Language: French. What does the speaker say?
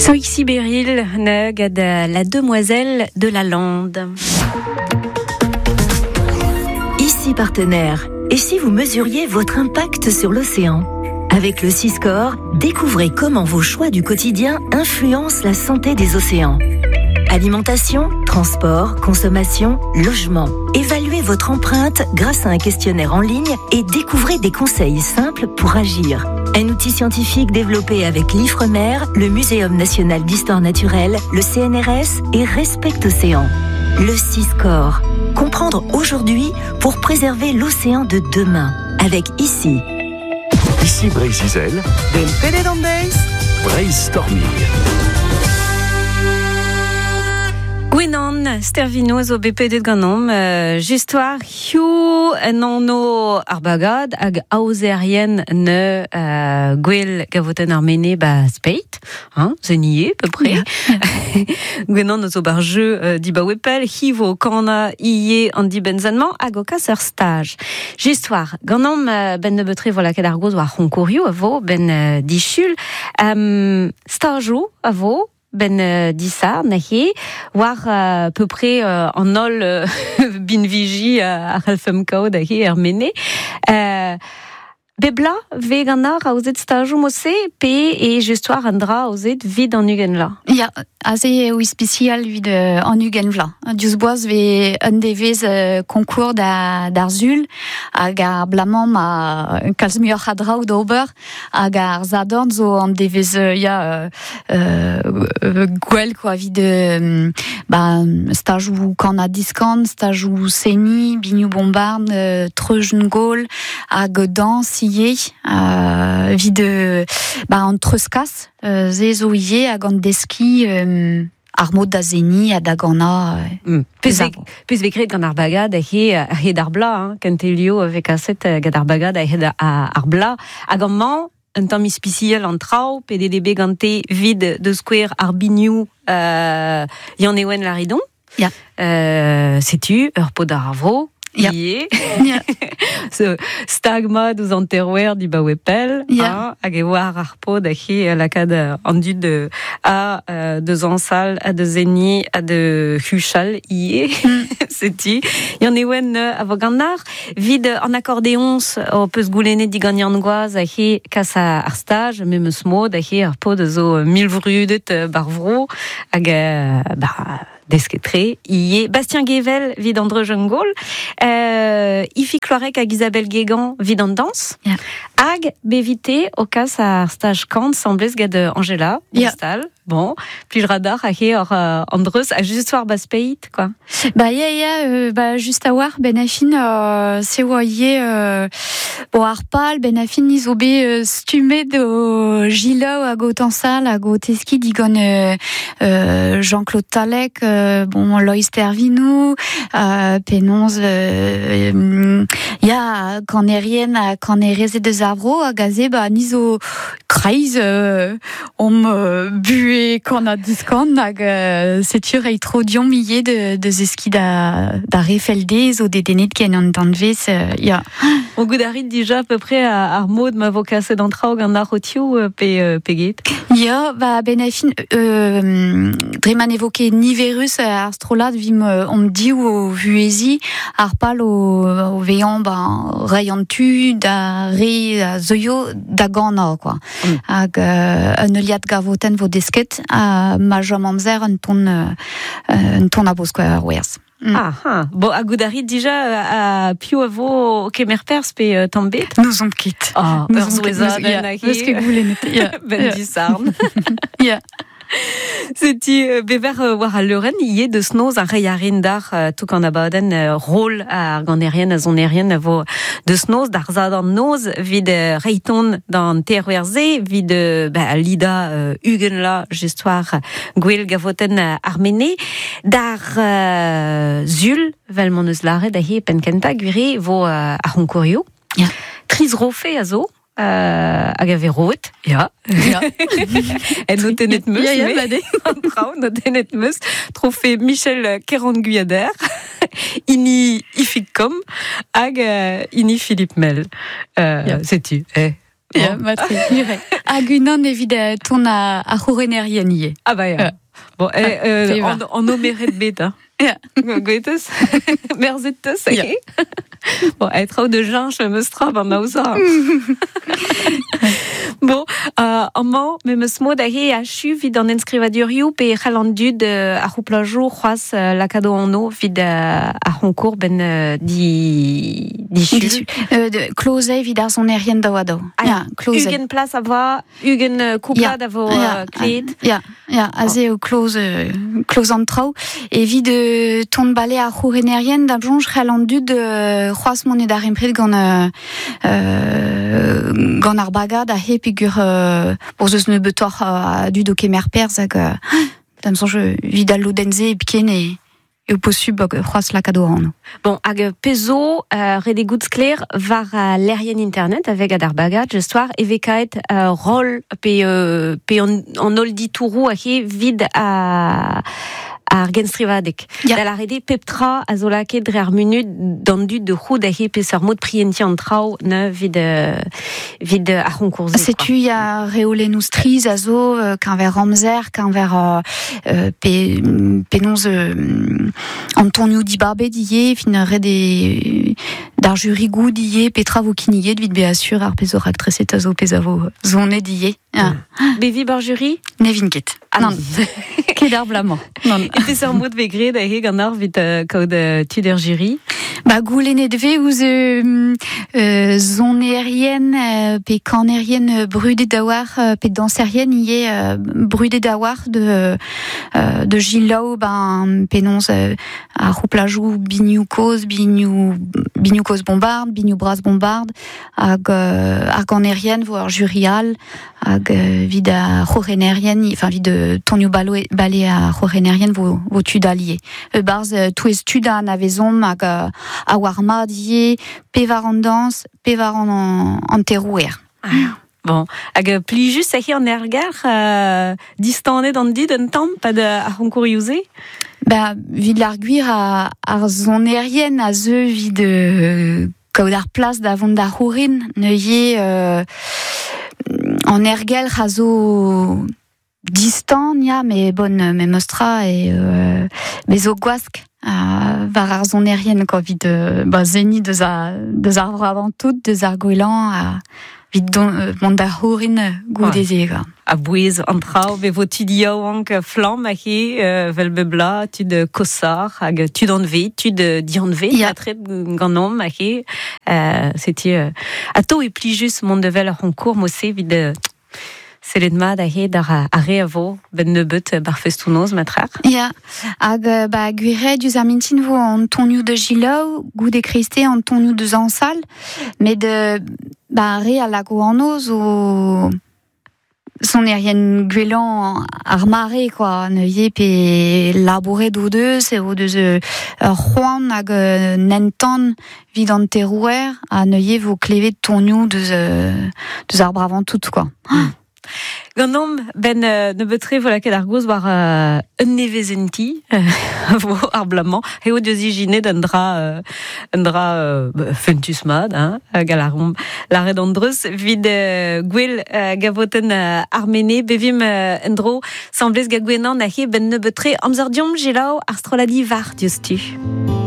Soixy Beryl, neg de la demoiselle de la lande. Ici partenaire. Et si vous mesuriez votre impact sur l'océan ? Avec le Siscore, découvrez comment vos choix du quotidien influencent la santé des océans. Alimentation, transport, consommation, logement. Évaluez votre empreinte grâce à un questionnaire en ligne et découvrez des conseils simples pour agir. Un outil scientifique développé avec l'Ifremer, le Muséum national d'histoire naturelle, le CNRS et Respect Océan. Le Siscore. Comprendre aujourd'hui pour préserver l'océan de demain. Avec ici. Ici Bray-Zizel. Den Pélédandes. Brainstorming. Gwenan, stervinoz o BPD ganom, justoire hiu nano arbagad ag aouzerien ne gwell gavoten armene speit, zenier, peu près. Gwenan zo barjeu di bawepel, hivo kana iye an di benzanman ag o kasser stage. Justoire, ganom ben ne betre vola kedargoz war honkorio avo ben dichul, stageo avo, ben dissar nahi war peu près en ol bin vigi a halfem kao dahi ermene bebla veganar a ozet stajou mosse pe et justoire andra ozet vid en ugenla. Ja, aze ou spécial vid en ugenla. Dius boaz ve un devez concours d'Arzul hag ar blamam a kalz muioc'h a draoù d'ober hag ar zadorn zo an devez gwell quoi vid stajou kan a diskan, stajou seni, bignou bombard, treujen gol hag dans vid an treuskas ze zo ie hag an deski ar mod da zeni a da gana Pus vekret gant ar bagad a he d'ar bla, kentelio vekaset gant ar bagad a he ar bla hag an man un tamm ispiciel an trao PDDB gante vid de skouer ar bignou yann ewen la ridon. Ja. Setu ur pod ar vro. Ja. Yeah. So, stagma douz an terwer di bawepel, hag e war ar pod a he lakad an dud a deus ansal, a de zeni, a de huchal ie, seti. Yann ewen a vo gannar, vid an accordéons o peus goulennet di gant gwaz a he kas ar stage, memeus mod a he ar pod zo milvrudet bar vro, hag desketre, ie Bastien Gevel vid an Drejengol, Ifi Cloarec hag Isabelle Guégan vid an dans, hag bevite o kas ar stage kant semblez gad Angela, Bostal, bon, puis radar a he or Andreus a just war baspeit, quoi. Just a war ben afin se oa ie bo ar pal ben afin izo be stumet o gila hag o tansal hag o teski digon Jean-Claude Talek, bon Lois Tervinou, penonz kan ereze deus ar vro hag aze nizo kreiz bue kan a diskan hag setur e tro dion millet de zeski da refeldez o dedenet ken an danvez, O goudarit déjà à peu près ar mod ma vo kaset an traoù gant ar rotio peget. Ya, ben afin dreman evoke niverus ar strolad vim om diou o vuezi ar pal o vean rei an tu da re zoio da gana, quoi. Hag un eliad gavoten vo desket a ma jom amzer un ton a boz quoi wers. Bon, a goudarit déjà a piou a vo kemer pers pe tambet. Nous on quitte. Ur zouezad ben a he. Ben disarn. Ya. Seti bever war a leuren ie deus noz a reiarin dar tout an abaden rôle ar ganerien a zonerien a vo deus noz dar zadan noz vid reiton d'an terwerze vid lida ugenla justoire gwell gavoten armene dar zul vel mon eus lare da he penkenta gwiri vo a honkorio. Triz rofe a zo. Hag a verot, en no tenet meus, no tenet meus, trofe Michel Keranguyader, ini Ifikom, hag ini Philippe Mel. Setu, Ja, matri. Agunan evit ton a Horenerien ie. Ah bah ja. Bon, on nomeret bet, hein. Ja. Goethes, merzettes, Ja. Bon, être de gens, je me strab en ausa. Bon, amant, me smo dahe a chu vid an inscrivadurioù pe c'halandud a rouplajou c'hoaz la cadeau en eau vid a honcourt ben di chu. Close evit ar zonerien da wado. Ja, close. Ugen place a voa, ugen koupla da vo kleed. Ja, aze o close an trao. Evit ton balai a Horenerien da blonj c'halandud c'hoaz monet ar impred gant ar bagad a he pigur pour zeus ne betor du do kemer perz hag tam sonj vidal lodenze piken e o posub c'hoaz la cadeau an. Bon, hag pezo redegouts kler var l'erien internet avec ad ar bagad histoire evekaet rol pe en oldi tourou a he vid ar genstrivadek. Ja. Da la rede peptra a zo lake dre ar munut dandu de c'houd a he pe seur mod prienti an trao ne vid ar honcourze. Setu ya reolenous triz a zo kan ver amzer, kan ver penonz Antonio Di Barbe diye, fin rede d'ar jurigou diye, petra vo kinige vid be assur ar pezo raktreset a zo pezavo zone diye. Bevi bar jury? Nevin ket. Non, ket ar blamant. Non. Et pe seur mod vegre da he gant ar vid kaout tuder jury? Ba goulenet ve ouz zonerien pe kanerien brudet da war pe danserien ie brudet da war de Gilao ben penonz a rouplajou bignou koz bombard bignou bras bombard hag ar kanerien vo ar jurial hag vid a Horenerien enfin vid tonio balé a Horenerien vo tudalier barz touez tuda na vezom hag a warma die pevar an dans pevar an terouer. Bon, hag pli just a en ergar distanet an dit un tamm pa a honkouriouse? Ba, vid l'arguir ar zonerien a zeu vid kaout ar plas da vont da Horin neuie en ergel a zo distant ya mais bonne me mostra et mais au gwask var ar zonerien ko vid zeni deus ar vravan tout deus ar gwelan vid mont da Horin goudeze. A bouez an trao bevo tud yaouank flam a he vel bebla tud kosar hag tud an ve tud dian ve atret ganom a he seti a to e pli just mont de vel ar honkour mosse vid selet mad a he dar a re a vo ben nebeut bar festounoz matrar. Ya, hag ba gwire diouz ar mintin vo an tonioù de Gilao, gout e kriste an tonioù de Zansal, met de ba re a lago an oz o sonerien gwelan ar mare, quoi, neuie pe labouret o deus, o deus c'hoant hag nentan vid an terouer, a neuie vo klevet tonioù deus ar bravan tout, quoi. Ganom ben ne betre voilà ket ar goz war un nevezenti vo ar blamant eo deus igine d'un dra fentus mad galarum la red andreus vid gwell gavoten armene bevim endro semblez gagwenan a he ben ne betre amzardiom gelao ar stroladi var diostu.